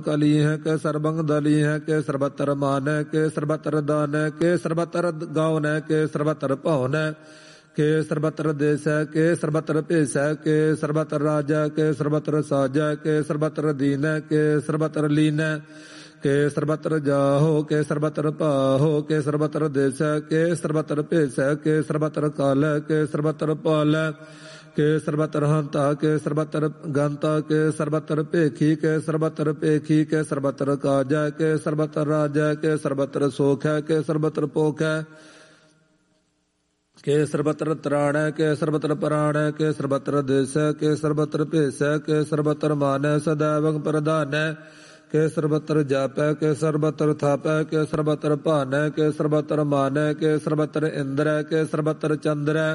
ਕਲੀ ਹੈ ਕੇ ਸਰਬੰਗ ਦਲੀ ਹੈ ਕੇ ਸਰਬਤਰ ਮਾਨ ਹੈ ਕੇ ਸਰਬਤਰ ਦਾਨ ਹੈ ਕੇ ਸਰਬਤਰ ਗਾਉਨ ਹੈ ਕੇ ਸਰਬਤਰ ਭਵਨ ਹੈ ਕੇ ਸਰਬਤਰ ਦੇਸ ਹੈ ਕੇ ਸਰਬਤਰ ਭੇਸ ਹੈ ਕੇ ਸਰਬਤਰ ਰਾਜਾ ਕੇ ਸਰਬਤਰ ਸਾਜਾ ਕੇ ਸਰਬਤਰ ਦੀਨ ਹੈ ਕੇ ਸਰਬਤਰ ਲੀਨ ਹੈ ਕੇ ਸਰਬਤਰ ਜਾਹੋ ਕੇ ਸਰਬਤਰ ਭਾਹੋ ਕੇ ਸਰਬਤਰ ਦੇਸ ਹੈ ਕੇ ਸਰਬਤਰ ਭੇਸ ਹੈ ਕੇ ਸਰਬਤਰ ਕਾਲ ਹੈ ਕੇ ਸਰਬਤਰ ਪਾਲ ਹੈ ਕੇ ਸਰਬਤਰ ਹੰਤਾ ਕੇ ਸਰਬਤਰ ਗੰਤਾ ਕੇ ਸਰਬਤਰ ਭੇਖੀ ਕੇ ਸਰਬਤਰ ਭੇਖੀ ਕੇ ਸਰਬਤਰ ਕਾਜਾ ਕੇ ਸਰਬਤਰ ਰਾਜਾ ਕੇ ਸਰਬਤਰ ਸੋਖ ਹੈ ਕੇ ਸਰਬਤਰ ਭੋਖ ਹੈ ਕੇ ਸਰਬਤਰ ਤਰਾਣ ਹੈ ਕੇ ਸਰਬਤਰ ਪ੍ਰਾਣ ਹੈ ਕੇ ਸਰਬਤਰ ਦੇਸ ਹੈ ਕੇ ਸਰਬਤਰ ਭੇਸ ਹੈ ਕੇ ਸਰਬਤਰ ਮਾਨ ਹੈ ਸदैवं ਪ੍ਰਧਾਨ ਹੈ ਕੇ ਸਰਬਤਰ ਜਪ ਹੈ ਕੇ ਸਰਬਤਰ ਥਾਪ ਹੈ ਕੇ ਸਰਬਤਰ ਭਾਨ ਹੈ ਕੇ ਸਰਬਤਰ ਮਾਨ ਹੈ ਕੇ ਸਰਬਤਰ ਇੰਦਰ ਹੈ ਕੇ ਸਰਬਤਰ ਚੰਦਰ ਹੈ